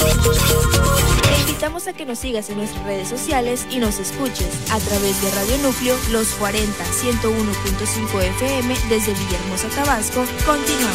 Te invitamos a que nos sigas en nuestras redes sociales y nos escuches a través de Radio Núcleo Los 40 101.5 FM desde Villahermosa, Tabasco. Continuamos.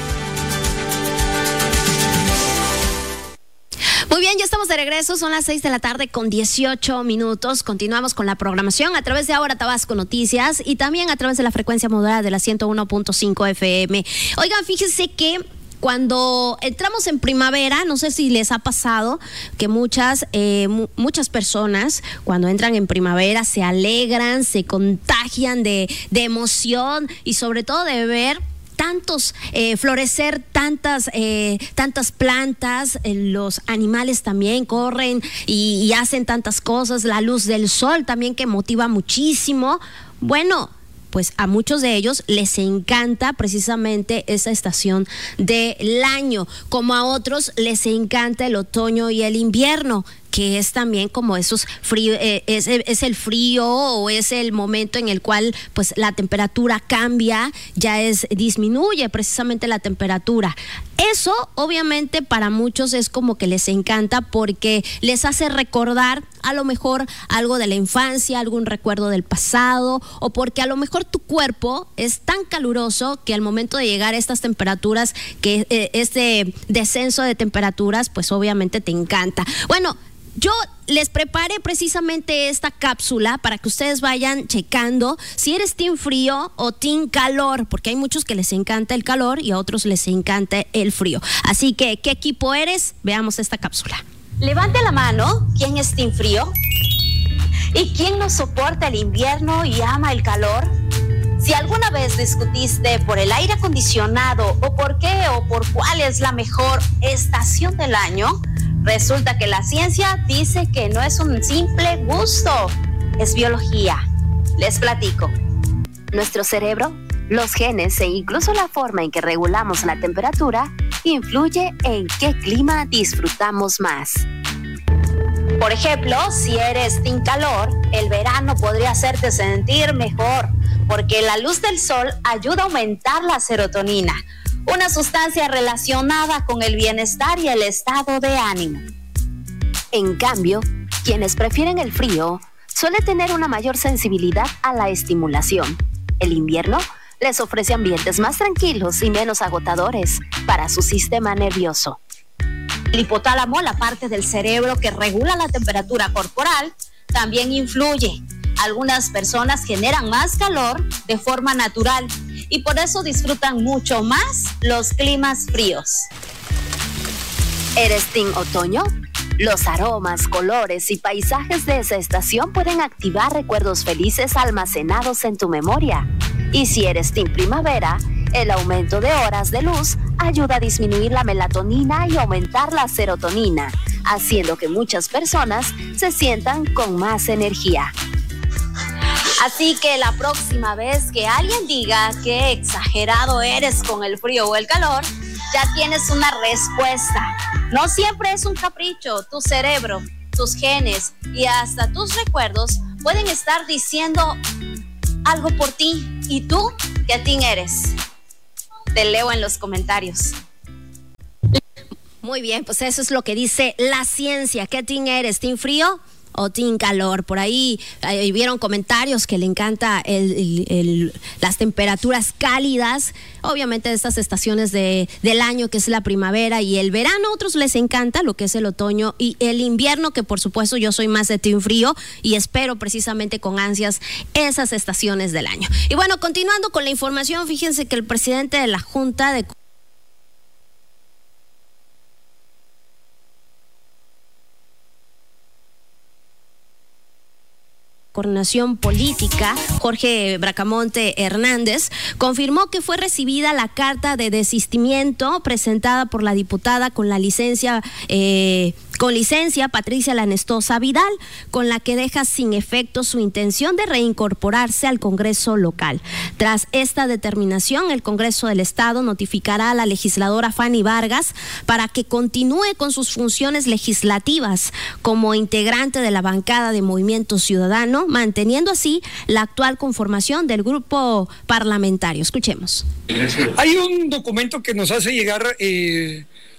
Muy bien, ya estamos de regreso, son las 6 de la tarde con 18 minutos. Continuamos con la programación a través de Ahora Tabasco Noticias y también a través de la frecuencia modulada de la 101.5 FM. Oigan, fíjense que cuando entramos en primavera, no sé si les ha pasado que muchas personas cuando entran en primavera se alegran, se contagian de emoción y sobre todo de ver florecer tantas plantas, los animales también corren y hacen tantas cosas, la luz del sol también que motiva muchísimo. Bueno, pues a muchos de ellos les encanta precisamente esa estación del año, como a otros les encanta el otoño y el invierno, que es también como esos frío, es el frío o es el momento en el cual pues la temperatura cambia, disminuye precisamente la temperatura. Eso obviamente para muchos es como que les encanta porque les hace recordar a lo mejor algo de la infancia, algún recuerdo del pasado, o porque a lo mejor tu cuerpo es tan caluroso que al momento de llegar a estas temperaturas, que este descenso de temperaturas, pues obviamente te encanta. Bueno, yo les preparé precisamente esta cápsula para que ustedes vayan checando si eres team frío o team calor, porque hay muchos que les encanta el calor y a otros les encanta el frío. Así que, ¿qué equipo eres? Veamos esta cápsula. Levante la mano, ¿quién es team frío? ¿Y quién no soporta el invierno y ama el calor? Si alguna vez discutiste por el aire acondicionado o por qué o por cuál es la mejor estación del año, resulta que la ciencia dice que no es un simple gusto, es biología. Les platico. Nuestro cerebro, los genes e incluso la forma en que regulamos la temperatura influye en qué clima disfrutamos más. Por ejemplo, si eres team calor, el verano podría hacerte sentir mejor, porque la luz del sol ayuda a aumentar la serotonina, una sustancia relacionada con el bienestar y el estado de ánimo. En cambio, quienes prefieren el frío suele tener una mayor sensibilidad a la estimulación. El invierno les ofrece ambientes más tranquilos y menos agotadores para su sistema nervioso. El hipotálamo, la parte del cerebro que regula la temperatura corporal, también influye. Algunas personas generan más calor de forma natural y por eso disfrutan mucho más los climas fríos. ¿Eres team otoño? Los aromas, colores y paisajes de esa estación pueden activar recuerdos felices almacenados en tu memoria. Y si eres team primavera, el aumento de horas de luz ayuda a disminuir la melatonina y aumentar la serotonina, haciendo que muchas personas se sientan con más energía. Así que la próxima vez que alguien diga que exagerado eres con el frío o el calor, ya tienes una respuesta. No siempre es un capricho, tu cerebro, tus genes y hasta tus recuerdos pueden estar diciendo algo por ti. ¿Y tú qué team eres? Te leo en los comentarios. Muy bien, pues eso es lo que dice la ciencia. ¿Qué team eres? ¿Team frío o team calor? Por ahí vieron comentarios que le encanta las temperaturas cálidas, obviamente de estas estaciones del año, que es la primavera y el verano. A otros les encanta lo que es el otoño y el invierno, que por supuesto yo soy más de team frío y espero precisamente con ansias esas estaciones del año. Y bueno, continuando con la información, fíjense que el presidente de la Junta de Coordinación Política, Jorge Bracamonte Hernández, confirmó que fue recibida la carta de desistimiento presentada por la diputada con licencia Patricia Lanestosa Vidal, con la que deja sin efecto su intención de reincorporarse al Congreso local. Tras esta determinación, el Congreso del Estado notificará a la legisladora Fanny Vargas para que continúe con sus funciones legislativas como integrante de la bancada de Movimiento Ciudadano, manteniendo así la actual conformación del grupo parlamentario. Escuchemos. Hay un documento que nos hace llegar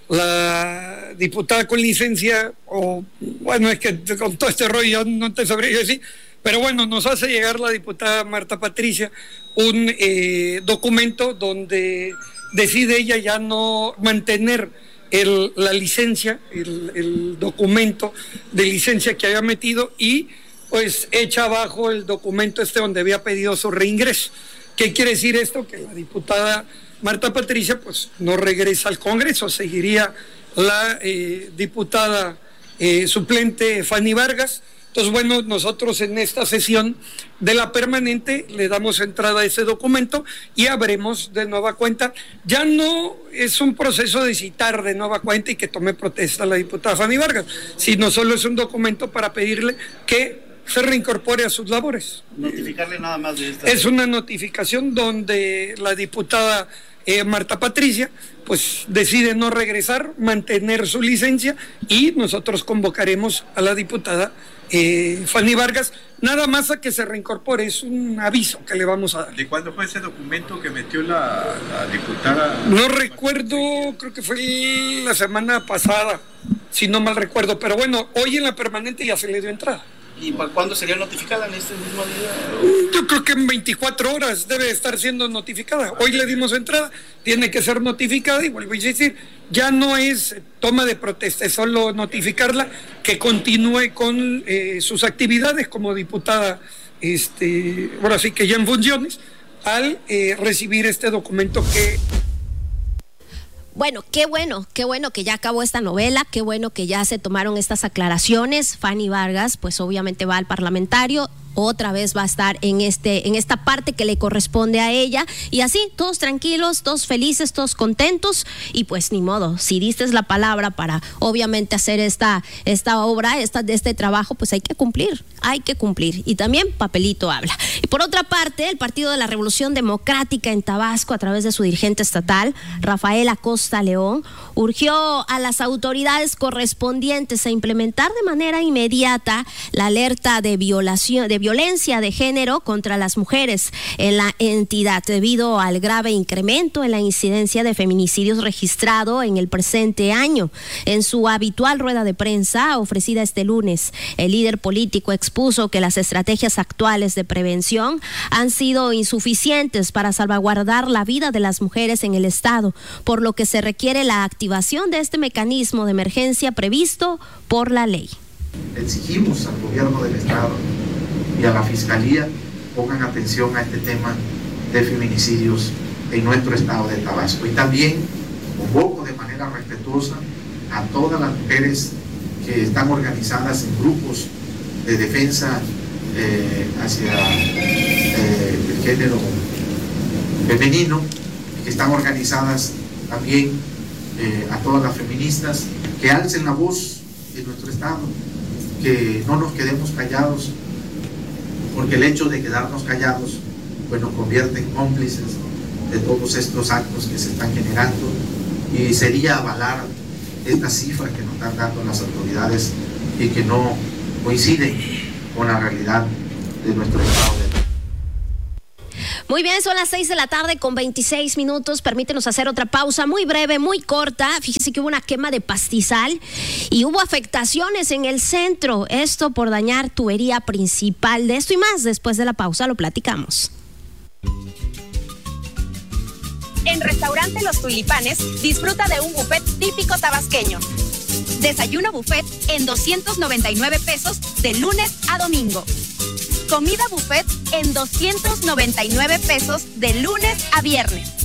la diputada con licencia, o bueno, es que con todo este rollo no te sabría decir, pero bueno, nos hace llegar la diputada Marta Patricia un documento donde decide ella ya no mantener la licencia, el documento de licencia que había metido, y pues echa abajo el documento donde había pedido su reingreso. ¿Qué quiere decir esto? Que la diputada Marta Patricia pues no regresa al Congreso, seguiría la diputada suplente Fanny Vargas. Entonces, bueno, nosotros en esta sesión de la permanente le damos entrada a ese documento y abremos de nueva cuenta. Ya no es un proceso de citar de nueva cuenta y que tome protesta la diputada Fanny Vargas, sino solo es un documento para pedirle que se reincorpore a sus labores. Notificarle nada más de esta. Es una notificación donde la diputada Marta Patricia pues decide no regresar, mantener su licencia, y nosotros convocaremos a la diputada Fanny Vargas, nada más a que se reincorpore. Es un aviso que le vamos a dar. ¿De cuándo fue ese documento que metió la diputada? No recuerdo, creo que fue la semana pasada, si no mal recuerdo, pero bueno, hoy en la permanente ya se le dio entrada. ¿Y para cuándo sería notificada? ¿En este mismo día? Yo creo que en 24 horas debe estar siendo notificada. Hoy le dimos entrada, tiene que ser notificada, y vuelvo a decir, ya no es toma de protesta, es solo notificarla que continúe con sus actividades como diputada, ahora sí que ya en funciones, al recibir este documento que... Bueno, qué bueno que ya acabó esta novela, qué bueno que ya se tomaron estas aclaraciones. Fanny Vargas, pues obviamente va al parlamentario, otra vez va a estar en esta parte que le corresponde a ella, y así, todos tranquilos, todos felices, todos contentos, y pues ni modo, si diste la palabra para obviamente hacer esta obra, este trabajo, pues hay que cumplir, y también papelito habla. Y por otra parte, el Partido de la Revolución Democrática en Tabasco, a través de su dirigente estatal, Rafael Acosta León, urgió a las autoridades correspondientes a implementar de manera inmediata la alerta de violencia de género contra las mujeres en la entidad, debido al grave incremento en la incidencia de feminicidios registrado en el presente año. En su habitual rueda de prensa ofrecida este lunes, el líder político expuso que las estrategias actuales de prevención han sido insuficientes para salvaguardar la vida de las mujeres en el estado, por lo que se requiere la activación de este mecanismo de emergencia previsto por la ley. Exigimos al gobierno del estado y a la fiscalía pongan atención a este tema de feminicidios en nuestro estado de Tabasco, y también convoco de manera respetuosa a todas las mujeres que están organizadas en grupos de defensa hacia el género femenino, que están organizadas también a todas las feministas, que alcen la voz en nuestro estado, que no nos quedemos callados, porque el hecho de quedarnos callados pues nos convierte en cómplices de todos estos actos que se están generando, y sería avalar estas cifras que nos están dando las autoridades y que no coinciden con la realidad de nuestro estado. Muy bien, son las 6 de la tarde con 26 minutos. Permítenos hacer otra pausa muy breve, muy corta. Fíjese que hubo una quema de pastizal y hubo afectaciones en el centro. Esto por dañar tubería principal. De esto y más, después de la pausa lo platicamos. En Restaurante Los Tulipanes, disfruta de un buffet típico tabasqueño. Desayuno buffet en 299 pesos de lunes a domingo. Comida buffet en 299 pesos de lunes a viernes.